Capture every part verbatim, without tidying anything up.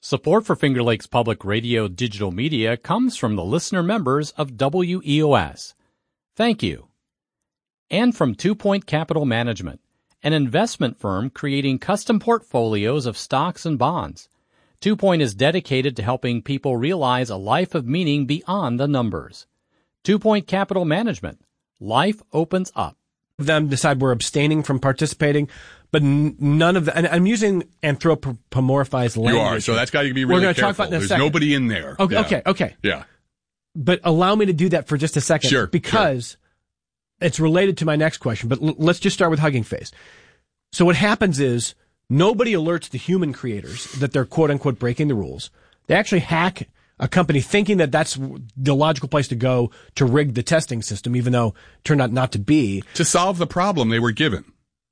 Support for Finger Lakes Public Radio digital media comes from the listener members of W E O S. Thank you. And from Two Point Capital Management, an investment firm creating custom portfolios of stocks and bonds. Two Point is dedicated to helping people realize a life of meaning beyond the numbers. Two Point Capital Management. Life opens up. Them decide we're abstaining from participating, but n- none of the, and I'm using anthropomorphized language. You are, so that's got to be really We're going to careful. talk about in a There's second. nobody in there. Okay, yeah. okay, okay. Yeah. But allow me to do that for just a second. Sure. Because sure. It's related to my next question, but l- let's just start with Hugging Face. So what happens is nobody alerts the human creators that they're quote unquote breaking the rules. They actually hack a company thinking that that's the logical place to go to rig the testing system, even though it turned out not to be. To solve the problem they were given.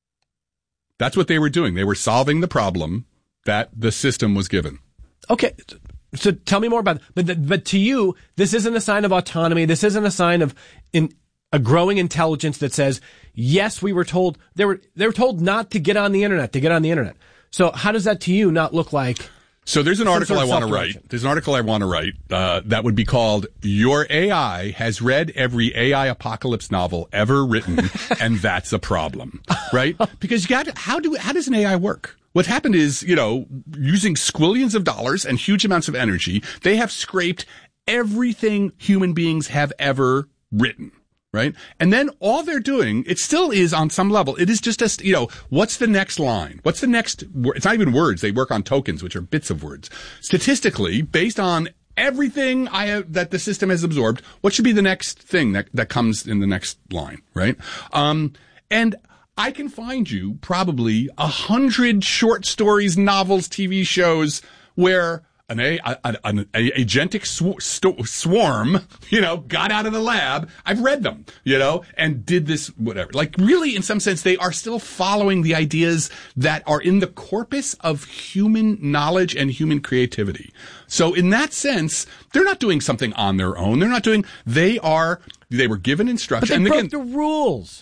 That's what they were doing. They were solving the problem that the system was given. Okay. So tell me more about it. But, but to you, this isn't a sign of autonomy. This isn't a sign of in, a growing intelligence that says, yes, we were told, they were, they were told not to get on the internet, to get on the internet. So how does that to you not look like? So there's an article sort of I want to write. There's an article I want to write uh, that would be called "Your A I Has Read Every A I Apocalypse Novel Ever Written, and That's a Problem." Right? Because you got to, how do how does an A I work? What's happened is, you know, using squillions of dollars and huge amounts of energy, they have scraped everything human beings have ever written. Right? And then all they're doing, it still is on some level, it is just a, you know, what's the next line? What's the next, it's not even words. They work on tokens, which are bits of words. Statistically, based on everything I have, that the system has absorbed, what should be the next thing that, that comes in the next line? Right? Um, and I can find you probably a hundred short stories, novels, T V shows where An, a, an, an agentic sw- st- swarm, you know, got out of the lab. I've read them, you know, and did this, whatever. Like, really, in some sense, they are still following the ideas that are in the corpus of human knowledge and human creativity. So, in that sense, they're not doing something on their own. They're not doing, they are, they were given instruction. But they and broke again, the rules.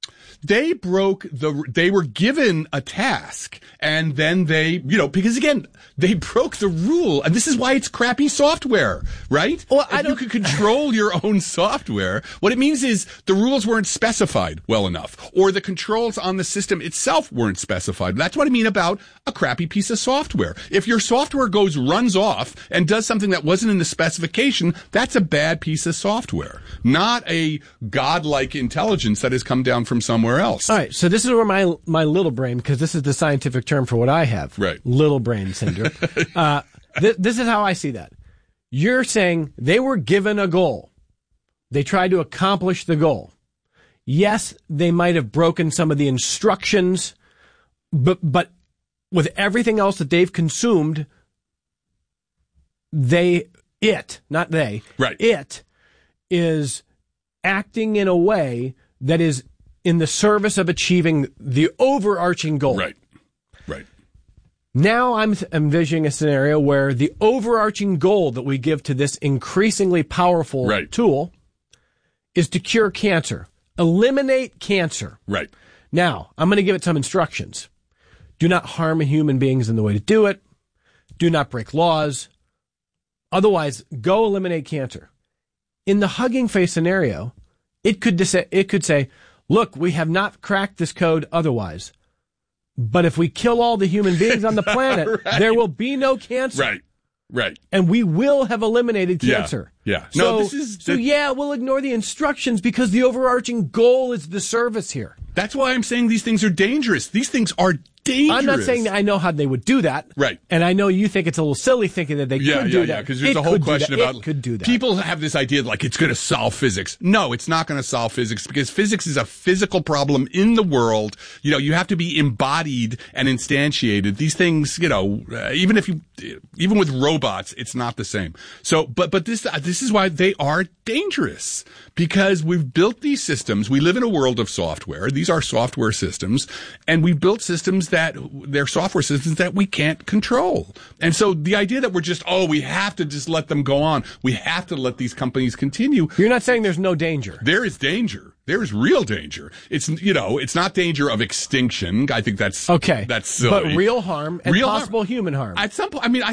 They broke the, they were given a task and then they, you know, because again, they broke the rule and this is why it's crappy software, right? Well, I if don't you could control your own software, what it means is the rules weren't specified well enough or the controls on the system itself weren't specified. That's what I mean about a crappy piece of software. If your software goes, runs off and does something that wasn't in the specification, that's a bad piece of software, not a godlike intelligence that has come down from somewhere else. All right, so this is where my my little brain, because this is the scientific term for what I have, right? Little brain syndrome. uh, th- this is how I see that. You're saying they were given a goal. They tried to accomplish the goal. Yes, they might have broken some of the instructions, but but with everything else that they've consumed, they, it, not they, right. it is acting in a way that is in the service of achieving the overarching goal. Right, right. Now I'm envisioning a scenario where the overarching goal that we give to this increasingly powerful right. tool is to cure cancer, eliminate cancer. Right. Now, I'm going to give it some instructions. Do not harm human beings in the way to do it. Do not break laws. Otherwise, go eliminate cancer. In the Hugging Face scenario, it could dis- it could say, look, we have not cracked this code otherwise. But if we kill all the human beings on the planet, right. there will be no cancer. Right, right. And we will have eliminated cancer. Yeah, yeah. So, no, this is... so yeah, we'll ignore the instructions because the overarching goal is the service here. That's why I'm saying these things are dangerous. These things are dangerous. I'm not saying that I know how they would do that. Right. And I know you think it's a little silly thinking that they yeah, could yeah, do yeah, that. because there's it a whole could question do that. about it could do that. People have this idea like it's going to solve physics. No, it's not going to solve physics because physics is a physical problem in the world. You know, you have to be embodied and instantiated. These things, you know, uh, even if you, even with robots, it's not the same. So, but, but this, uh, this is why they are dangerous because we've built these systems. We live in a world of software. These are software systems and we've built systems that they're software systems that we can't control. And so the idea that we're just, oh, we have to just let them go on. We have to let these companies continue. You're not saying there's no danger. There is danger. There is real danger. It's, you know, it's not danger of extinction. I think that's, okay. That's silly. But real harm and real possible harm. human harm. At some point, I mean, I